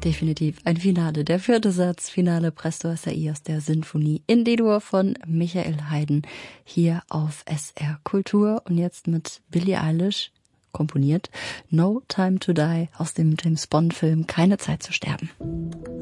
definitiv ein Finale. Der 4. Satz, Finale Presto Assai aus der Sinfonie in D-Dur von Michael Haydn hier auf SR Kultur und jetzt mit Billie Eilish komponiert No Time to Die aus dem James Bond Film Keine Zeit zu sterben.